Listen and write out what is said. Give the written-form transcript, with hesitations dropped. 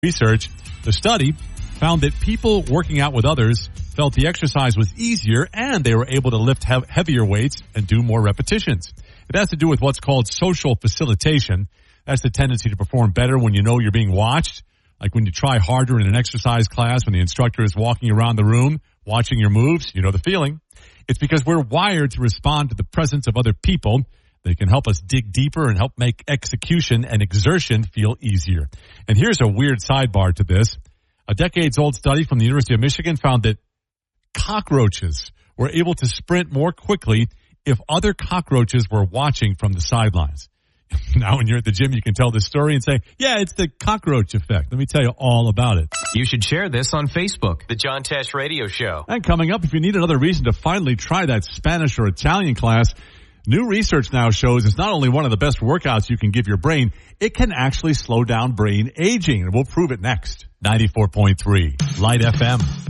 Research, the study found that people working out with others felt the exercise was easier and they were able to lift heavier weights and do more repetitions. It has to do with what's called social facilitation. That's the tendency to perform better when you know you're being watched, like when you try harder in an exercise class when the instructor is walking around the room, watching your moves. You know the feeling. It's because we're wired to respond to the presence of other people. They can help us dig deeper and help make execution and exertion feel easier. And here's a weird sidebar to this. A decades-old study from the University of Michigan found that cockroaches were able to sprint more quickly if other cockroaches were watching from the sidelines. Now, when you're at the gym, you can tell this story and say, yeah, it's the cockroach effect. Let me tell you all about it. You should share this on Facebook. The John Tesh Radio Show. And coming up, if you need another reason to finally try that Spanish or Italian class, new research now shows it's not only one of the best workouts you can give your brain, it can actually slow down brain aging. And we'll prove it next. 94.3 Light FM.